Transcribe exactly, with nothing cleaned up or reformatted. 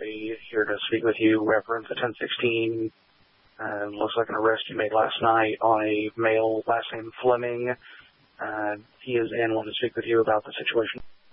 County, here to speak with you, reference the ten sixteen. Uh, looks like an arrest you made last night on a male last name Fleming. Uh, he is in, want to speak with you about the situation.